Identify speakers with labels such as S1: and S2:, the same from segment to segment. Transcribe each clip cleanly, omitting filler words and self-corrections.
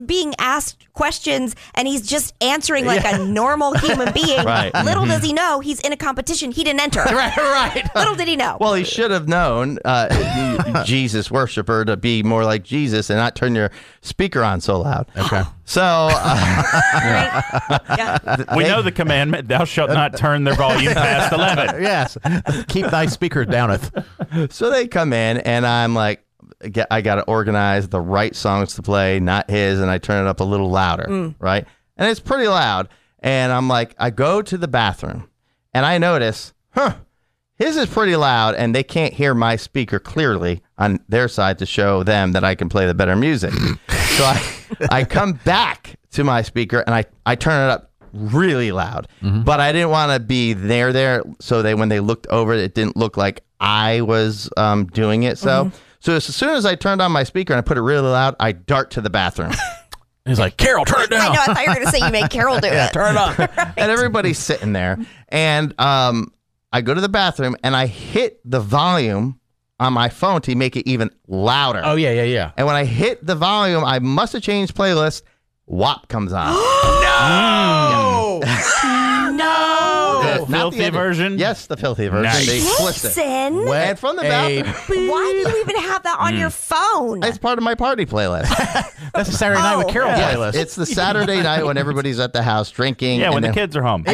S1: being asked questions and he's just answering like a normal human being.
S2: Right.
S1: Little does he know he's in a competition he didn't enter.
S3: Right.
S1: Little did he know.
S2: Well, he should have known, Jesus worshiper, to be more like Jesus and not turn your speaker on so loud.
S3: Okay.
S2: So
S1: Right? Yeah.
S4: We know the commandment, thou shalt not turn their volume past 11.
S3: Yes. Keep thy speaker downeth.
S2: So they come in, and I'm like, I got to organize the right songs to play, not his, and I turn it up a little louder, right? And it's pretty loud. And I'm like, I go to the bathroom, and I notice, his is pretty loud, and they can't hear my speaker clearly on their side to show them that I can play the better music. So I come back to my speaker, and I turn it up really loud. But I didn't want to be there, so when they looked over, it didn't look like I was doing it. So as soon as I turned on my speaker and I put it really loud, I dart to the bathroom.
S3: He's like, Carol, turn it down.
S1: I know. I thought you were going to say you made Carol do it.
S3: Turn it up.
S2: And everybody's sitting there. And I go to the bathroom and I hit the volume on my phone to make it even louder.
S3: Oh, yeah.
S2: And when I hit the volume, I must have changed playlist. WAP comes on.
S3: No!
S4: The filthy version?
S2: Yes, the filthy version.
S4: Nice.
S2: The explicit.
S1: Jason,
S2: And from the bathroom.
S1: why do you even have that on your phone?
S2: It's part of my party playlist.
S3: That's a Saturday Night with Carol
S2: Yeah,
S3: playlist.
S2: it's the Saturday night when everybody's at the house drinking.
S4: Yeah,
S2: and
S4: when the
S2: then-
S4: kids are home.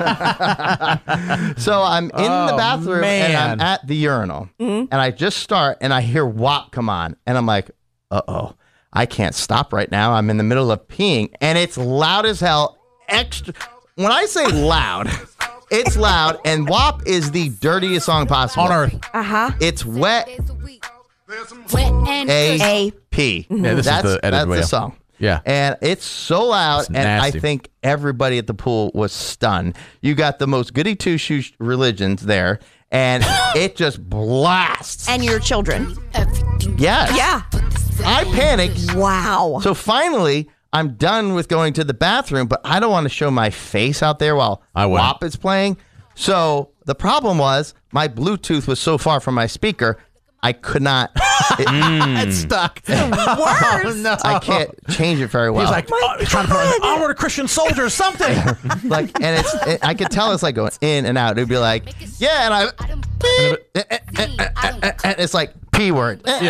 S2: So I'm in the bathroom and I'm
S3: man.
S2: at the urinal. And I just start and I hear WAP come on. And I'm like, uh-oh, I can't stop right now. I'm in the middle of peeing. And it's loud as hell. Extra. When I say loud, it's loud. And WAP is the dirtiest song possible.
S3: On Earth.
S2: It's Wet
S5: and
S2: A.P.
S3: Yeah, this is the edited
S2: That's
S3: way.
S2: the song.
S3: Yeah.
S2: And it's so loud,
S3: It's
S2: and I
S3: nasty.
S2: think everybody at the pool was stunned. You got the most goody two-shoes religions there, and it just blasts.
S1: And your children.
S2: Yes.
S1: Yeah.
S2: I panicked.
S1: Wow.
S2: So finally, I'm done with going to the bathroom, but I don't want to show my face out there while
S3: I wouldn't.
S2: WAP is playing. So the problem was my Bluetooth was so far from my speaker, I could not.
S3: It's stuck.
S1: Worse.
S3: No.
S2: I can't change it very well.
S3: He's like, he's trying to put on Onward Christian Soldier or something.
S2: And I could tell it's like going in and out. It'd be like, yeah, and and it's like P word. So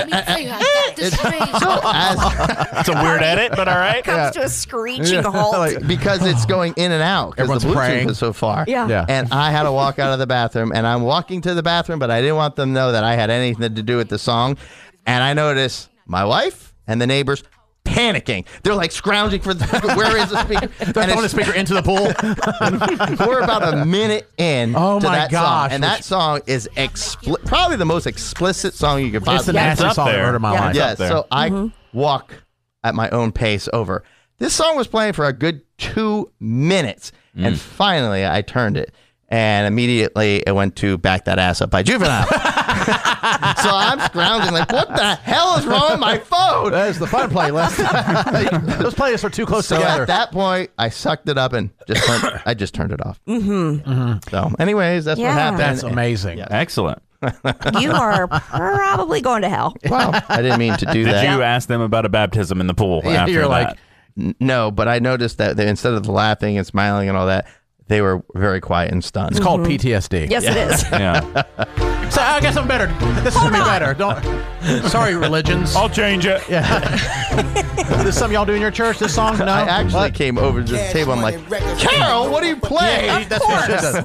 S4: It's a weird edit, but all right.
S1: Comes to a screeching halt.
S2: because it's going in and out because the
S3: Everyone's
S2: Bluetooth
S3: praying.
S2: is so far.
S1: Yeah.
S2: And I had to walk out of the bathroom, and I'm walking to the bathroom, but I didn't want them to know that I had anything to do with the song. And I noticed my wife and the neighbors panicking. They're like scrounging for where is the speaker?
S3: They're throwing the speaker into the pool.
S2: We're about a minute in
S3: Oh
S2: to
S3: my
S2: that
S3: gosh.
S2: song, and that song is probably the most explicit song you could
S3: It's the
S2: possibly.
S3: nastiest
S4: up
S3: song I've
S4: there.
S3: heard in my
S1: Yeah.
S3: life.
S2: Yes,
S4: up there.
S2: so I walk at my own pace over. This song was playing for a good 2 minutes, and finally I turned it, and immediately it went to Back That Ass Up by Juvenile. So I'm scrounging like, what the hell is wrong with my phone?
S3: That is the fun playlist. Those playlists are too close
S2: So
S3: together.
S2: at that point, I sucked it up and just turned it off. So anyways, that's what
S1: Yeah.
S2: happened.
S3: That's amazing.
S4: Excellent.
S1: You are probably going to hell.
S2: Wow, I didn't mean to do
S4: Did
S2: that.
S4: you ask them about a baptism in the pool
S3: Yeah,
S4: after
S3: you're
S4: that?
S3: like,
S2: No, but I noticed that they, instead of laughing and smiling and all that, they were very quiet and stunned.
S3: It's called PTSD.
S1: Yes, it is.
S4: Yeah.
S3: So I got something better. This is going to be better. Don't. Sorry, religions.
S4: I'll change it.
S3: Is this something y'all do in your church, this song? No?
S2: I actually came over to the table. I'm like, Carol, what do you play?
S3: Yeah, that's what she does.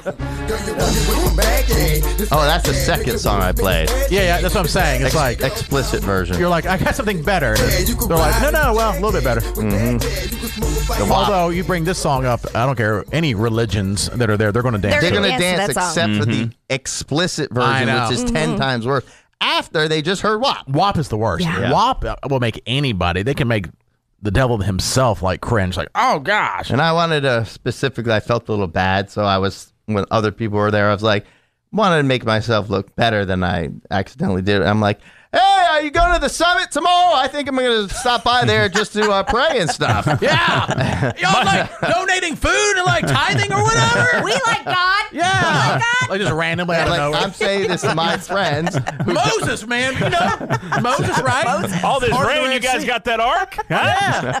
S2: Oh, that's the second song I played.
S3: Yeah, that's what I'm saying. It's like,
S2: Explicit version.
S3: you're like, I got something better. They're like, no, well, a little bit better.
S2: The WAP.
S3: Although you bring this song up, I don't care any religions that are there, they're going to dance.
S1: They're
S2: They're
S3: to
S2: going
S3: it.
S2: to
S1: Dance to
S2: dance
S1: that song.
S2: except for the explicit
S3: I
S2: version,
S3: know.
S2: which is 10 times worse. After they just heard WAP.
S3: WAP is the worst.
S1: Yeah.
S3: WAP will make anybody. They can make the devil himself like cringe. Like, oh gosh.
S2: And I wanted to specifically, I felt a little bad. So I was, when other people were there, I was like, wanted to make myself look better than I accidentally did. I'm like, hey, are you going to the summit tomorrow? I think I'm going to stop by there just to pray and stuff.
S3: Yeah. Y'all like donating food and like tithing or whatever?
S1: We like God.
S3: Yeah.
S1: We like God.
S3: Like just randomly out of
S2: Like,
S3: nowhere.
S2: I'm saying this to my friends.
S3: Moses, man. You know? Moses, right?
S4: All this
S3: Part of the
S4: rain,
S3: Red
S4: you guys
S3: Sea.
S4: got that ark? Huh?
S3: Yeah.